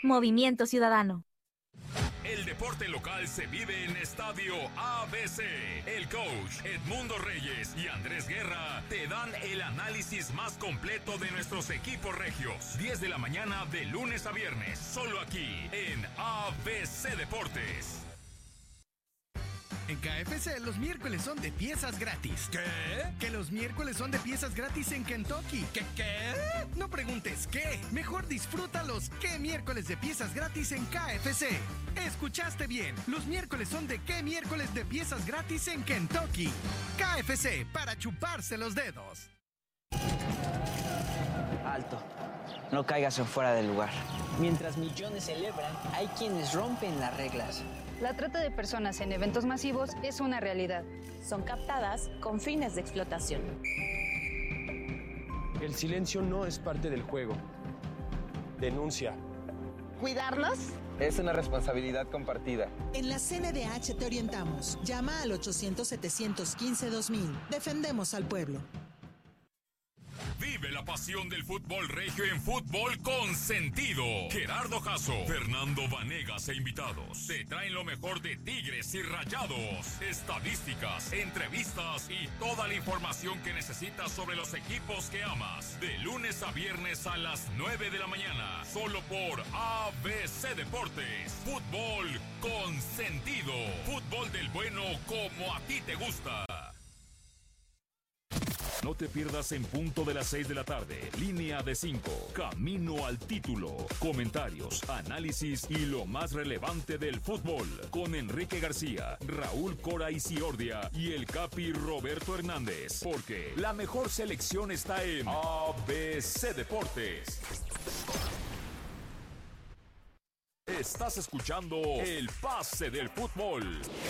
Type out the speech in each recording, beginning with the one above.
Movimiento Ciudadano. El deporte local se vive en Estadio ABC. El coach Edmundo Reyes y Andrés Guerra te dan el análisis más completo de nuestros equipos regios. 10 de la mañana de lunes a viernes, solo aquí en ABC Deportes. En KFC los miércoles son de piezas gratis. ¿Qué? Que los miércoles son de piezas gratis en Kentucky. ¿Qué? No preguntes qué. Mejor disfruta los qué miércoles de piezas gratis en KFC. Escuchaste bien. Los miércoles son de qué miércoles de piezas gratis en Kentucky. KFC, para chuparse los dedos. Alto. No caigas en fuera del lugar. Mientras millones celebran, hay quienes rompen las reglas. La trata de personas en eventos masivos es una realidad. Son captadas con fines de explotación. El silencio no es parte del juego. Denuncia. ¿Cuidarnos? Es una responsabilidad compartida. En la CNDH te orientamos. Llama al 800-715-2000. Defendemos al pueblo. Vive la pasión del fútbol regio en Fútbol con Sentido. Gerardo Jasso, Fernando Vanegas e invitados te traen lo mejor de Tigres y Rayados, estadísticas, entrevistas y toda la información que necesitas sobre los equipos que amas. De lunes a viernes a las 9 de la mañana, solo por ABC Deportes. Fútbol con Sentido. Fútbol del bueno como a ti te gusta. No te pierdas en punto de las 6 de la tarde. Línea de 5. Camino al título. Comentarios, análisis y lo más relevante del fútbol. Con Enrique García, Raúl Cora Isiordia y el Capi Roberto Hernández. Porque la mejor selección está en ABC Deportes. Estás escuchando el pase del fútbol.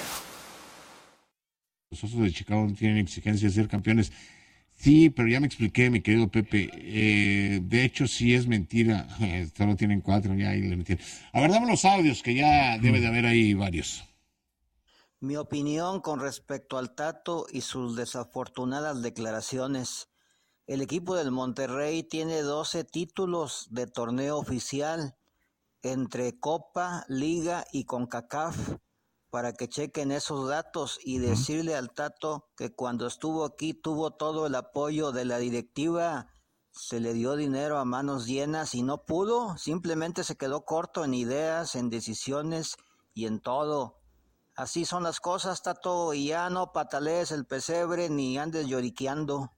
Los Osos de Chicago no tienen exigencia de ser campeones. Sí, pero ya me expliqué, mi querido Pepe. De hecho, sí es mentira. Solo tienen 4, ya ahí le metieron. A ver, dame los audios, que ya debe de haber ahí varios. Mi opinión con respecto al Tato y sus desafortunadas declaraciones. El equipo del Monterrey tiene 12 títulos de torneo oficial entre Copa, Liga y CONCACAF, para que chequen esos datos y decirle al Tato que cuando estuvo aquí tuvo todo el apoyo de la directiva, se le dio dinero a manos llenas y no pudo, simplemente se quedó corto en ideas, en decisiones y en todo. Así son las cosas, Tato, y ya no patalees el pesebre ni andes lloriqueando.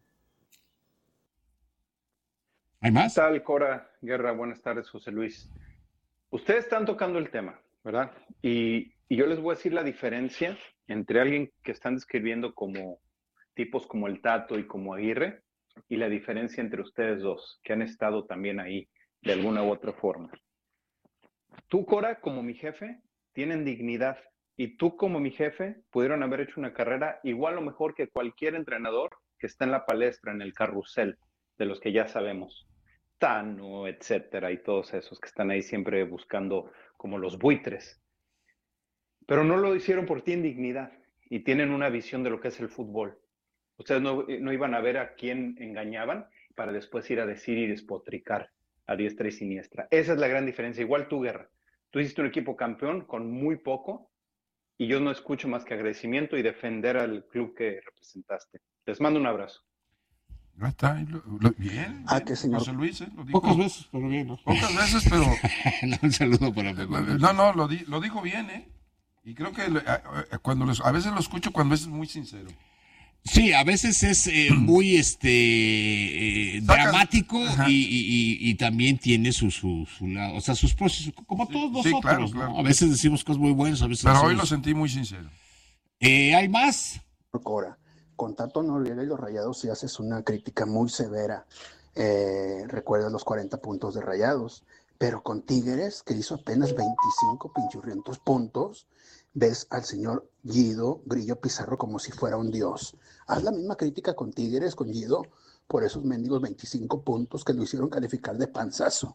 ¿Hay más? ¿Qué tal, Cora? Guerra, buenas tardes, José Luis. Ustedes están tocando el tema, ¿verdad? Y yo les voy a decir la diferencia entre alguien que están describiendo como tipos como el Tato y como Aguirre y la diferencia entre ustedes dos, que han estado también ahí de alguna u otra forma. Tú, Cora, como mi jefe, tienen dignidad y tú como mi jefe pudieron haber hecho una carrera igual o mejor que cualquier entrenador que está en la palestra, en el carrusel de los que ya sabemos. Tano, etcétera, y todos esos que están ahí siempre buscando como los buitres. Pero no lo hicieron por ti en dignidad y tienen una visión de lo que es el fútbol. Ustedes no iban a ver a quién engañaban para después ir a decir y despotricar a diestra y siniestra. Esa es la gran diferencia. Igual tú, Guerra. Tú hiciste un equipo campeón con muy poco y yo no escucho más que agradecimiento y defender al club que representaste. Les mando un abrazo. No está bien. Que señor. José Luis, lo dijo. Pocas veces, pero bien, ¿no? Pocas veces, pero. No, un saludo para Pepe. No, lo dijo bien, ¿eh? Y creo que a veces lo escucho cuando es muy sincero. Sí, a veces es muy dramático y también tiene su lado, o sea, sus procesos, como todos nosotros, claro, ¿no? Claro. A veces decimos cosas muy buenas, a veces. Pero hoy lo sentí muy sincero. ¿Hay más? Cora, con Tato Noriega y los Rayados sí haces una crítica muy severa. Recuerda los 40 puntos de Rayados, pero con Tigres, que hizo apenas 25 pinchurrientos puntos, ves al señor Guido Grillo Pizarro como si fuera un dios. Haz la misma crítica con Tigres, con Guido, por esos mendigos 25 puntos que lo hicieron calificar de panzazo.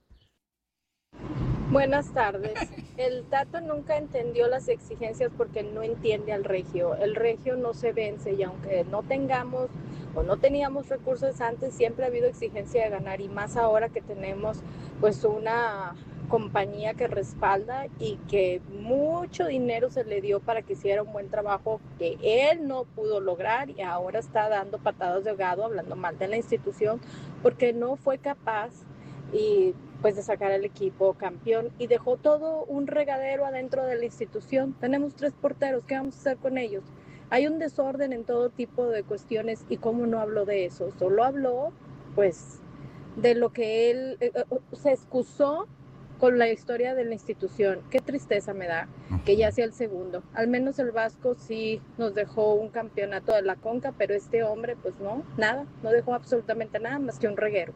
Buenas tardes. El Tato nunca entendió las exigencias porque no entiende al regio. El regio no se vence y aunque no tengamos o no teníamos recursos antes, siempre ha habido exigencia de ganar y más ahora que tenemos pues una compañía que respalda y que mucho dinero se le dio para que hiciera un buen trabajo que él no pudo lograr y ahora está dando patadas de ahogado, hablando mal de la institución, porque no fue capaz y pues de sacar al equipo campeón y dejó todo un regadero adentro de la institución. Tenemos 3 porteros, ¿qué vamos a hacer con ellos? Hay un desorden en todo tipo de cuestiones y cómo no habló de eso, solo habló pues de lo que él se excusó con la historia de la institución. Qué tristeza me da que ya sea el segundo. Al menos el Vasco sí nos dejó un campeonato de la Conca, pero este hombre pues no, nada, no dejó absolutamente nada más que un reguero.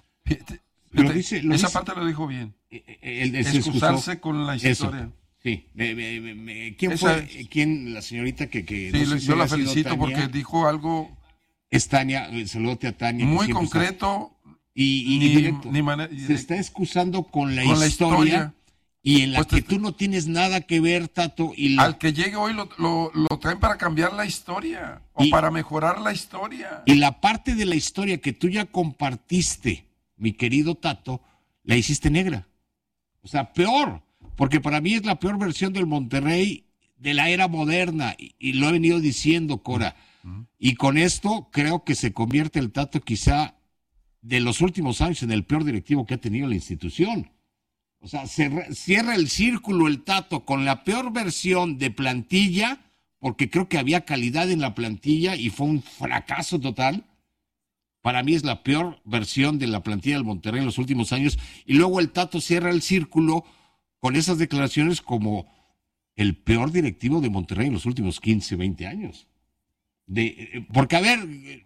Esa parte lo dijo bien. Excusarse con la historia. Eso. Sí. ¿Quién fue? ¿Quién? La señorita que sí, no sé si yo la felicito porque dijo algo. Es Tania, saludote a Tania. Muy concreto. Y directo. Se está excusando con la historia y en la pues que tú no tienes nada que ver, Tato. Al que llegue hoy lo traen para cambiar la historia o para mejorar la historia. Y la parte de la historia que tú ya compartiste, mi querido Tato, la hiciste negra. O sea, peor, porque para mí es la peor versión del Monterrey de la era moderna y lo he venido diciendo, Cora. Y con esto creo que se convierte el Tato quizá de los últimos años en el peor directivo que ha tenido la institución. O sea, cierra el círculo el Tato con la peor versión de plantilla, porque creo que había calidad en la plantilla y fue un fracaso total. Para mí es la peor versión de la plantilla del Monterrey en los últimos años. Y luego el Tato cierra el círculo con esas declaraciones como el peor directivo de Monterrey en los últimos 15, 20 años. Porque, a ver,